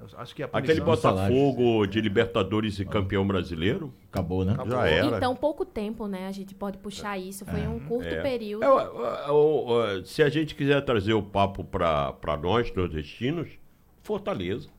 Acho que a Aquele punição... Botafogo de Libertadores e campeão brasileiro, Acabou, né? já era. Então, pouco tempo, né? A gente pode puxar isso. Foi um curto período. Se a gente quiser trazer o papo para nós, nordestinos, Fortaleza,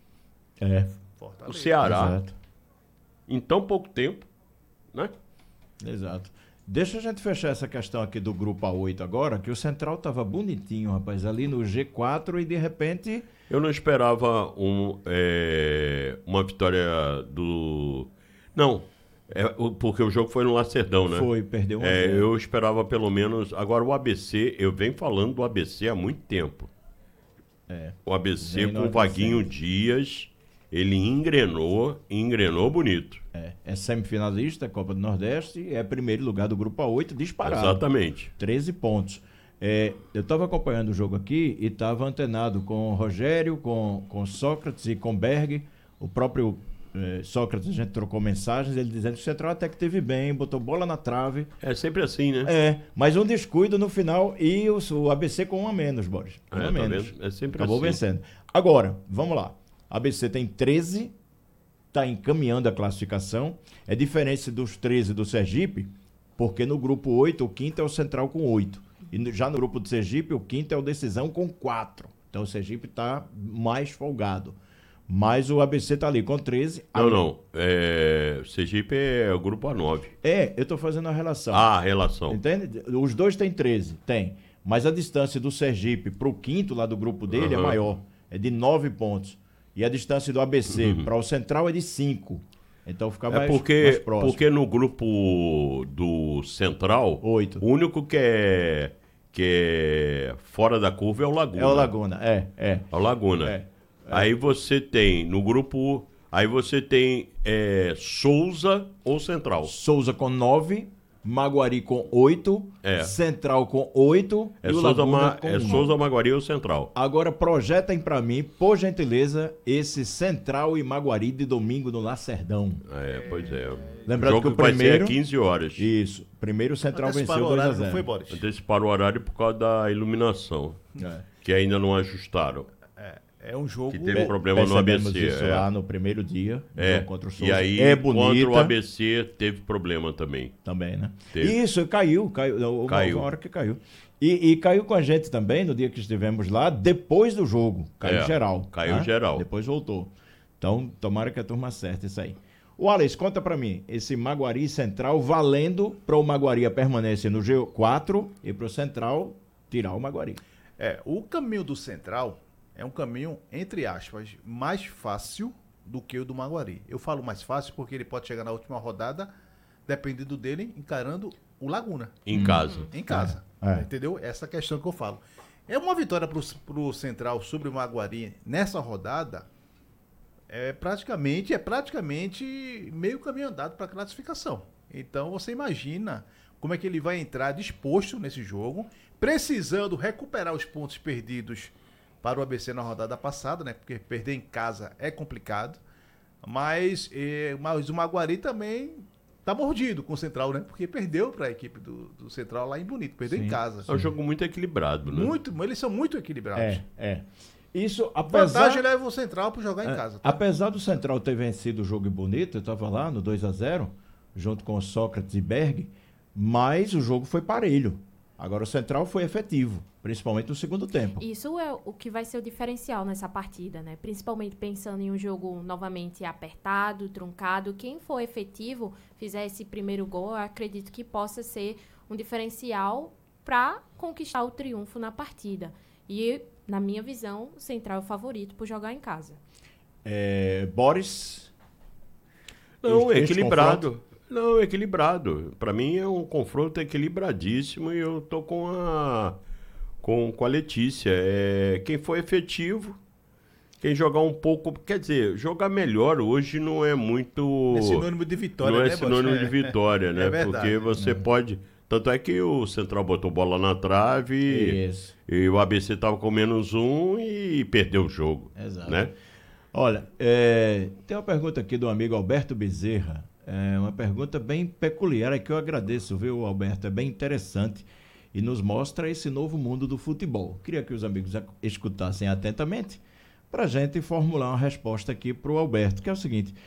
o Ceará, Exato. em tão pouco tempo, né? Exato. Deixa a gente fechar essa questão aqui do grupo A8 agora, que o Central tava bonitinho, rapaz, ali no G4 e de repente... Eu não esperava uma vitória do... Não, porque o jogo foi no Lacerdão, né? Foi, perdeu 1-0. Eu esperava pelo menos... Agora o ABC, eu venho falando do ABC há muito tempo. O ABC com o Vaguinho Dias, ele engrenou bonito. É semifinalista, Copa do Nordeste, é primeiro lugar do grupo A8, disparado. Exatamente. 13 pontos. Eu estava acompanhando o jogo aqui e estava antenado com o Rogério, com Sócrates e com Berg. O próprio Sócrates, a gente trocou mensagens, ele dizendo que o Central até que teve bem, botou bola na trave. É sempre assim, né? Mas um descuido no final e o ABC com um a menos, Boris. Um a menos. É sempre Acabou assim. vencendo. Agora, vamos lá. ABC tem 13, está encaminhando a classificação. É diferente dos 13 do Sergipe, porque no grupo 8, o quinto é o Central com 8. E já no grupo do Sergipe, o quinto é o Decisão com 4. Então o Sergipe está mais folgado. Mas o ABC está ali com 13. Não. Sergipe é o grupo A9. Eu estou fazendo a relação. A relação. Entende? Os dois têm 13, tem. Mas a distância do Sergipe para o quinto lá do grupo dele é maior. É de 9 pontos. E a distância do ABC para o Central é de 5. Então fica mais próximo. Porque no grupo do Central, 8. O único que é fora da curva é o Laguna. É o Laguna, É o Laguna. Aí você tem no grupo... Aí você tem Souza ou Central. Souza com 9, Maguari com 8, Central com 8 e o Laguna com 1. Souza, Maguari ou Central. Agora projetem pra mim, por gentileza, esse Central e Maguari de domingo no Lacerdão. Pois é. Lembrando o jogo que o primeiro... vai ser às 15 horas. Isso. Primeiro o Central venceu 2-0. Não foi, Boris? Anteciparam o horário por causa da iluminação. Que ainda não ajustaram. É um jogo... Que teve problema no ABC. Isso lá no primeiro dia, contra o Souza. E aí, bonita. contra o ABC, teve problema também. Também, né? Teve. Isso, caiu. Uma hora que caiu. E caiu com a gente também, no dia que estivemos lá, depois do jogo. Caiu geral. Caiu geral. Depois voltou. Então, tomara que a turma acerte isso aí. O Alex, conta pra mim, esse Maguari Central valendo para o Maguari permanecer no G4 e para o Central tirar o Maguari. O caminho do Central... é um caminho, entre aspas, mais fácil do que o do Maguari. Eu falo mais fácil porque ele pode chegar na última rodada, dependendo dele, encarando o Laguna. Em casa. Em casa. Entendeu? Essa questão que eu falo. É uma vitória pro Central sobre o Maguari nessa rodada, é praticamente meio caminho andado para a classificação. Então você imagina como é que ele vai entrar disposto nesse jogo, precisando recuperar os pontos perdidos para o ABC na rodada passada, né? Porque perder em casa é complicado. Mas o Maguari também tá mordido com o Central, né? Porque perdeu para a equipe do Central lá em Bonito. Perdeu em casa. É um jogo muito equilibrado, né? Eles são muito equilibrados. Isso, Vantagem leva o Central para jogar em casa. Tá? Apesar do Central ter vencido o jogo em Bonito, eu estava lá no 2-0, junto com o Sócrates e Berg, mas o jogo foi parelho. Agora o Central foi efetivo, principalmente no segundo tempo. Isso é o que vai ser o diferencial nessa partida, né? Principalmente pensando em um jogo novamente apertado, truncado. Quem for efetivo, fizer esse primeiro gol, eu acredito que possa ser um diferencial para conquistar o triunfo na partida. E, na minha visão, o Central é o favorito por jogar em casa. Boris? Não, equilibrado. Não, equilibrado. Para mim é um confronto equilibradíssimo e eu tô com a Letícia. Quem for efetivo, quem jogar um pouco... Quer dizer, jogar melhor hoje não é muito... É sinônimo de vitória, não né? É sinônimo de vitória, né? Verdade. Porque você pode... Tanto é que o Central botou bola na trave e o ABC tava com -1 e perdeu o jogo. Exato. Né? Olha, tem uma pergunta aqui do amigo Alberto Bezerra. Uma pergunta bem peculiar, que eu agradeço, viu, Alberto? É bem interessante e nos mostra esse novo mundo do futebol. Queria que os amigos escutassem atentamente. para a gente formular uma resposta aqui para o Alberto, que é o seguinte: